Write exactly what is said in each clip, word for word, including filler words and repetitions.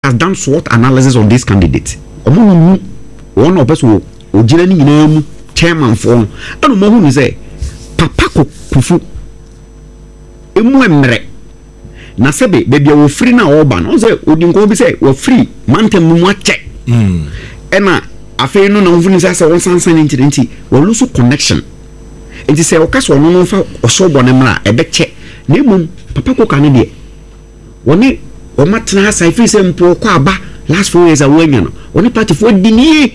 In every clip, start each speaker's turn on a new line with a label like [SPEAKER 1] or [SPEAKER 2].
[SPEAKER 1] has done SWOT analysis on this candidate. Omo one of us will ojina ni nyina mu chairman for and mo hu ni say papa ko kufu emu emre na sebe baby wo free na oba no say odinko bi say wo free mantem mu ache mm ena afei no na mfuni say won sansan ni nti wo lose connection enti say o kaso no no fa osobo ne mra ebe che na emum papa ko kan de woni o matna say fi say mpo ko aba last four years away no woni party for dini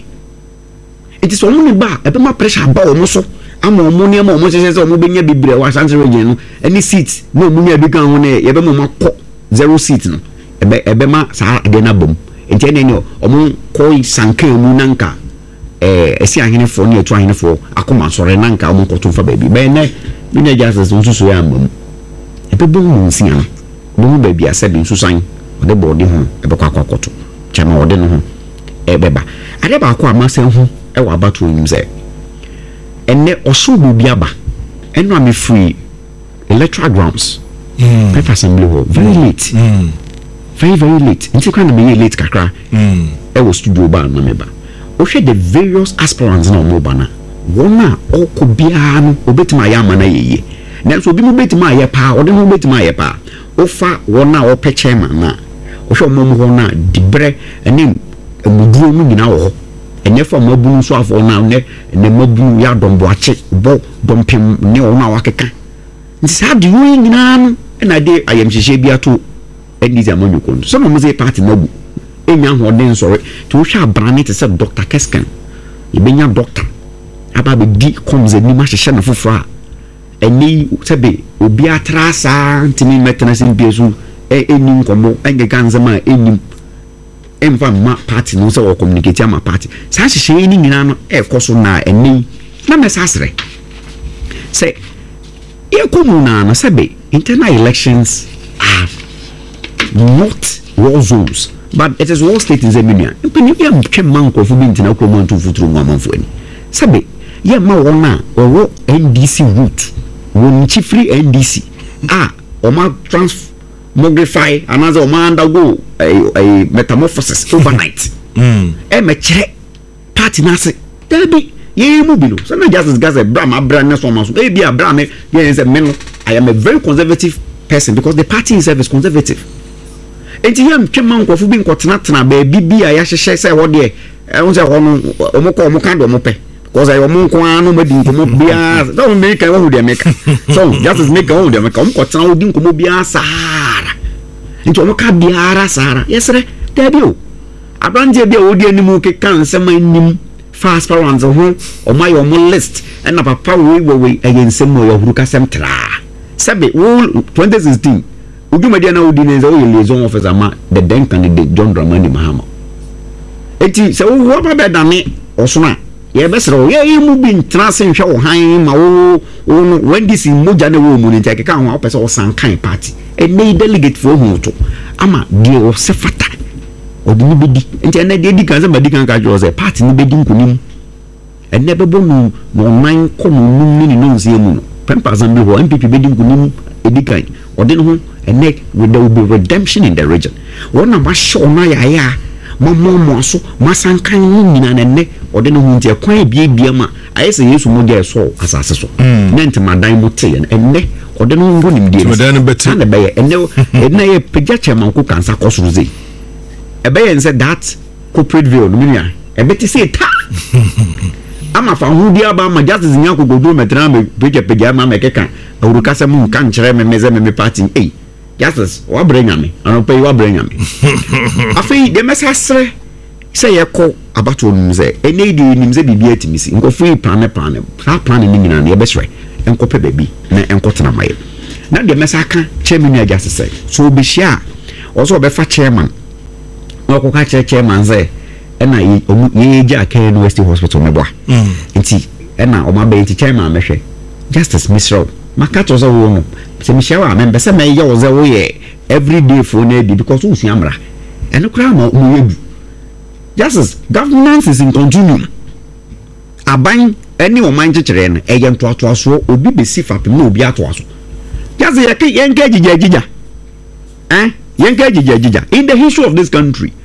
[SPEAKER 1] enti so mo ni ba ebe ma pressure ba o mo so ama omo ne ama omo sese se omo benya bibre wa sanse region no any seat no omo nya bi kan ho ne ye be mo makọ zero seat no ebe ebe ma sa de na bom enti ene ne omo koi sanka mu nanka eh esi ahene fo ne etu ahene fo akoma sore nanka omo koto fa ba bi be ne bi ne just so so ya mam ebe bo mu nsia no bo ba bi ase bi nsusan ode bo de ho ebe kwa kwakoto chama ode no ho ebe ba ade ba kwa ma se ho e wa batu nim se ene osubu biaba eno am free electoral grounds mm paper assembly hall very late mm very very late nti kwa na be late kakra mm e was studio ba na meba o hwe the various aspirants na omo bana wona okobia no obetima ya mana yeye na so obi mo betima ya pa ode mo betima ya pa ofa wona ope chairman na o hwe omo mo na dibre ene emuduro mu nyina wo enyefa mabunu so afọ na ne ne mabunu ya dombo ache bo dompem ne ona wakeka nti sa de wi nyina no na de ayemhyehyɛ bi ato enizi amanyuko so mo ze party mabu enya ho den sore to hwa abrane te se Doctor Keskan ibenya doctor aba be di comes eni ma hyehyɛ na foforo a eni sebe obi atrasa ntimi metena sin biesu e eni nkomo enge ganzama enim emfa ma party no so communicate ama party sa hyehyɛ ni nyina no e koso na eni na mesasre say e komuna na sebe internal elections are not war zones but it is war state in Zambia mpeni ya mtwema nkofu bi ntina kromo ntu futuru mu amanfo ani sebe ye ma wona owo N D C route won chi free N D C ah o ma trans modify another o ma undergo a, a metamorphosis overnight mm e me kire party na se dabi ye mu bi no so na just gas bra ma bra na so ma so e bi abra me ye say me no I am a very conservative person because the party itself is conservative. Enti yam twema nkofu bi nkotena tena ba bibi a ya hyehye say wo de e won say ho no omo ko omo kan do mo pe because I omo nko anu ma di nkomo bia don't make I wo de make so just is make wo de make omo ko tena wo di nkomo bia sara enti omo ka biara sara yesre da bi o abranje bia wo di animu ke kan sema nim fast parents ho omo ayo mo list and na papa we we agensem mo yo huru kasem tra sabe wo twenty sixteen Udumadi na udineza o liaison officer ma the then candidate John Dramani Mahama. Eti se wo wo ba dane osona ye besere ye ye mu bi ntrase nhwe wo han ma wo wo when this moja na wo mu ni take kan ho opese wo san kan party e nei delegate for hu to ama die o se fata odini bedi enti na de di kan se badi kan ka jo se party ni bedi nkunim enne bebo nu no man ko nu ni no nzie mu no pempa zambi ho M P P bedi nkunim edikan odin ho and with there will be redemption in the region. One of my show na ya ya mama mo so masankan ni na ne ode no hunti kwan bia bia ma ayese Yesu mo dia so asase so na ntemadan mo te enne ode no ngo nim dia ntemadan beti na be enne enne ye pegya chairman ko kansa kosuruze e be yen say that corporate view no minia e beti say ta ama fa hu dia ba ma justice nya ko godo metra me pegya pegya ma me keka awuruka se mu kan kire me meze me party eh Yes, what bring me? I don't pay what bring me. I feel the message say a call about one say, and they do him say be at me. Go free plan plan, plan in and your best right, and copy baby, and cotton my. Now the message chairman I just say, so be sure. Also, be fat chairman. No co catch chairman say, and I ye jack in West Hospital, my boy. And see, and now my baby chairman measure. Justice Miss Rowe. Makato za wo se mi hye wa membe se me ye wo ze wo ye every day for na bi because wo si amra eno kra ma mo yedu justice governance is in continuum aban eni o man kekere no e ye nto ato aso obi be si fapem na obi ato aso just ye ke ye nka gigya gigya eh ye nka gigya gigya in the history of this country